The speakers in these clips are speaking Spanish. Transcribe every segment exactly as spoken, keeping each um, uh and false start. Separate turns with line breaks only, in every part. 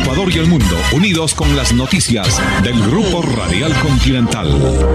Ecuador y el mundo, unidos con las noticias del Grupo Radial Continental.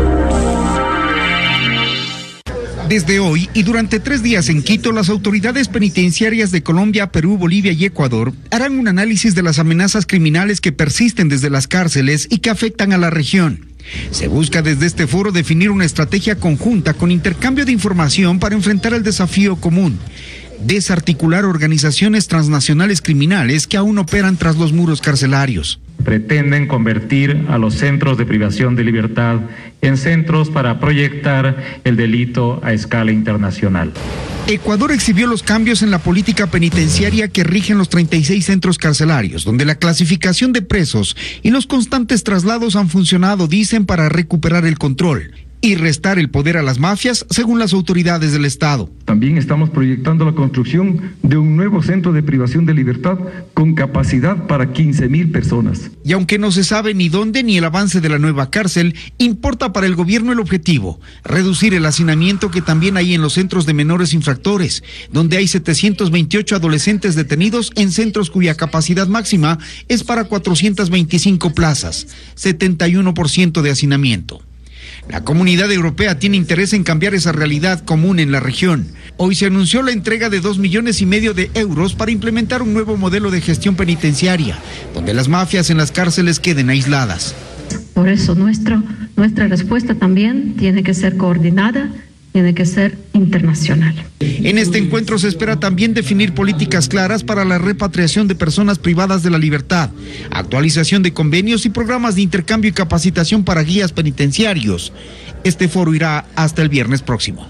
Desde hoy y durante tres días en Quito, las autoridades penitenciarias de Colombia, Perú, Bolivia y Ecuador harán un análisis de las amenazas criminales que persisten desde las cárceles y que afectan a la región. Se busca desde este foro definir una estrategia conjunta con intercambio de información para enfrentar el desafío común: desarticular organizaciones transnacionales criminales que aún operan tras los muros carcelarios.
Pretenden convertir a los centros de privación de libertad en centros para proyectar el delito a escala internacional.
Ecuador exhibió los cambios en la política penitenciaria que rigen los treinta y seis centros carcelarios, donde la clasificación de presos y los constantes traslados han funcionado, dicen, para recuperar el control y restar el poder a las mafias, según las autoridades del Estado.
También estamos proyectando la construcción de un nuevo centro de privación de libertad con capacidad para quince mil personas.
Y aunque no se sabe ni dónde ni el avance de la nueva cárcel, importa para el gobierno el objetivo: reducir el hacinamiento que también hay en los centros de menores infractores, donde hay setecientos veintiocho adolescentes detenidos en centros cuya capacidad máxima es para cuatrocientas veinticinco plazas, setenta y uno por ciento de hacinamiento. La Comunidad Europea tiene interés en cambiar esa realidad común en la región. Hoy se anunció la entrega de dos millones y medio de euros para implementar un nuevo modelo de gestión penitenciaria, donde las mafias en las cárceles queden aisladas.
Por eso nuestro, nuestra respuesta también tiene que ser coordinada, tiene que ser internacional.
En este encuentro se espera también definir políticas claras para la repatriación de personas privadas de la libertad, actualización de convenios y programas de intercambio y capacitación para guías penitenciarios. Este foro irá hasta el viernes próximo.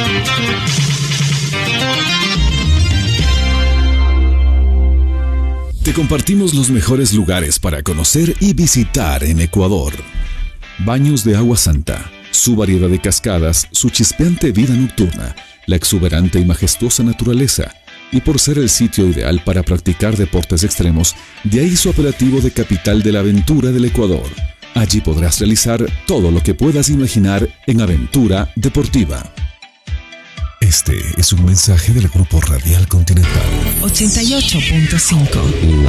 Te compartimos los mejores lugares para conocer y visitar en Ecuador. Baños de Agua Santa. Su variedad de cascadas, su chispeante vida nocturna, la exuberante y majestuosa naturaleza, y por ser el sitio ideal para practicar deportes extremos, de ahí su apelativo de capital de la aventura del Ecuador. Allí podrás realizar todo lo que puedas imaginar en aventura deportiva. Este es un mensaje del Grupo Radial Continental.
ochenta y ocho punto cinco.
La